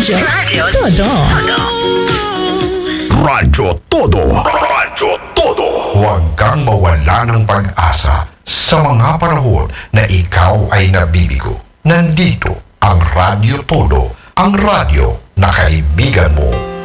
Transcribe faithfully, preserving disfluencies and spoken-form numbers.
Radyo Todo. Radyo Todo. Radyo Todo. Huwag kang mawala ng pag-asa sa mga panahon na ikaw ay nabibigo. Nandito ang Radyo Todo, ang radyo na kaibigan mo.